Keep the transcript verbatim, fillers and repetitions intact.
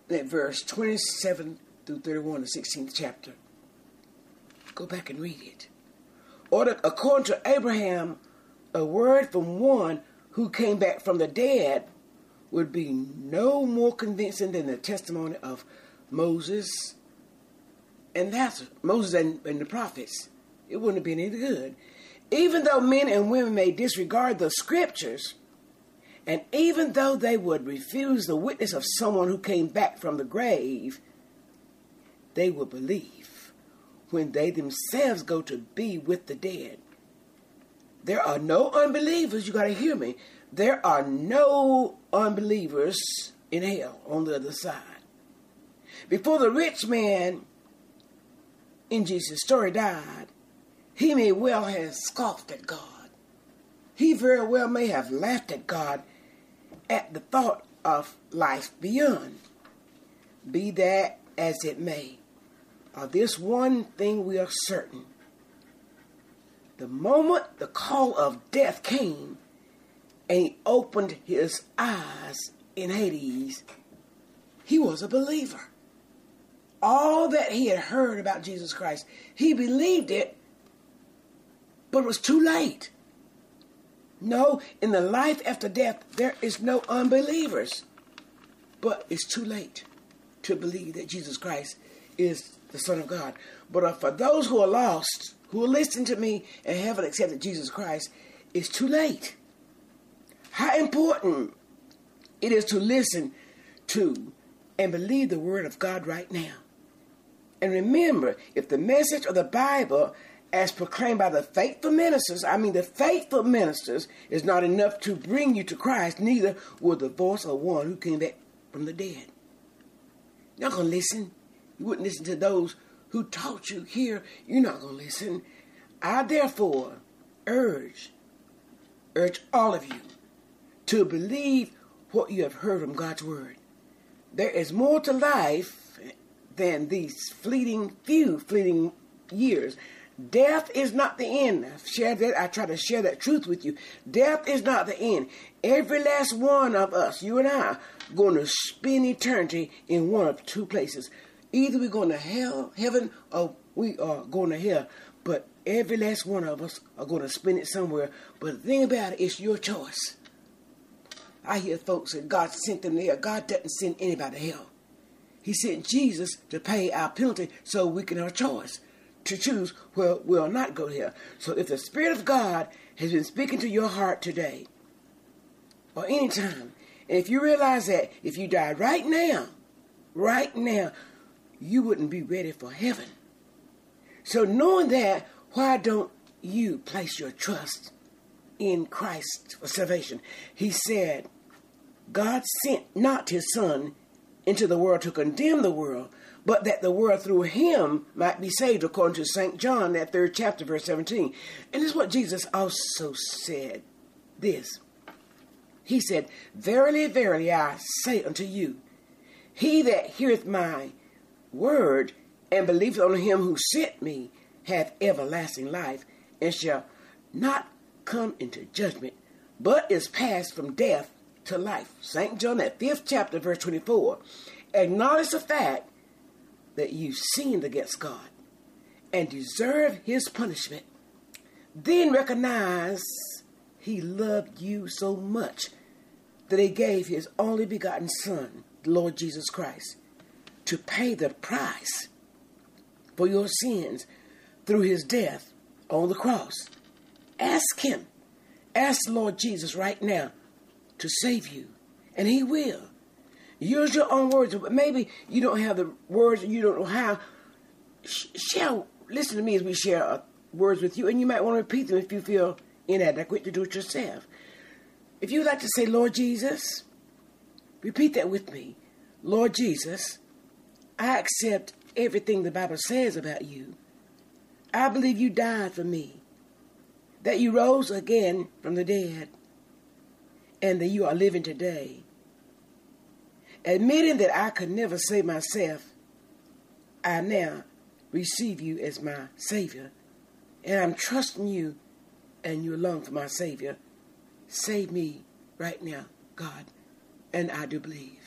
at verse twenty-seven through thirty-one, the sixteenth chapter. Go back and read it. Or the, according to Abraham, a word from one who came back from the dead would be no more convincing than the testimony of Moses and that's Moses and, and the prophets. It wouldn't have been any good. Even though men and women may disregard the scriptures, and even though they would refuse the witness of someone who came back from the grave, they will believe when they themselves go to be with the dead. There are no unbelievers, you got to hear me. There are no unbelievers in hell on the other side. Before the rich man in Jesus' story died, he may well have scoffed at God. He very well may have laughed at God at the thought of life beyond. Be that as it may, of this one thing we are certain. The moment the call of death came and he opened his eyes in Hades, he was a believer. All that he had heard about Jesus Christ, he believed it, but it was too late. No, in the life after death, there is no unbelievers. But it's too late to believe that Jesus Christ is the Son of God. But uh, for those who are lost, who are listening to me and haven't accepted Jesus Christ, it's too late. How important it is to listen to and believe the Word of God right now. And remember, if the message of the Bible as proclaimed by the faithful ministers, I mean the faithful ministers, is not enough to bring you to Christ, neither will the voice of one who came back from the dead. You're not going to listen. You wouldn't listen to those who taught you here. You're not going to listen. I therefore urge, urge all of you to believe what you have heard from God's Word. There is more to life than these fleeting, few fleeting years. Death is not the end. I've shared that. I try to share that truth with you. Death is not the end. Every last one of us, you and I, are going to spend eternity in one of two places. Either we're going to hell, heaven, or we are going to hell. But every last one of us are going to spend it somewhere. But the thing about it, it's your choice. I hear folks say God sent them there. God doesn't send anybody to hell. He sent Jesus to pay our penalty so we can have a choice to choose where we'll not go here. So if the Spirit of God has been speaking to your heart today, or any time, and if you realize that if you died right now, right now, you wouldn't be ready for heaven. So knowing that, why don't you place your trust in Christ for salvation? He said, God sent not his Son into the world to condemn the world, but that the world through him might be saved, according to Saint John, that third chapter, verse seventeen. And this is what Jesus also said. This. He said, Verily, verily, I say unto you, he that heareth my word and believeth on him who sent me hath everlasting life, and shall not come into judgment, but is passed from death to life. Saint John, that fifth chapter, verse twenty-four. Acknowledge the fact that you sinned against God and deserve his punishment. Then recognize he loved you so much that he gave his only begotten Son, the Lord Jesus Christ, to pay the price for your sins through his death on the cross. Ask him. Ask the Lord Jesus right now to save you, and he will. Use your own words, but maybe you don't have the words, you don't know how. Share, listen to me as we share uh, words with you, and you might want to repeat them if you feel inadequate to do it yourself. If you'd like to say, Lord Jesus, repeat that with me. Lord Jesus, I accept everything the Bible says about you. I believe you died for me, that you rose again from the dead, and that you are living today. Admitting that I could never save myself, I now receive you as my Savior, and I'm trusting you and you alone for my Savior. Save me right now, God, and I do believe.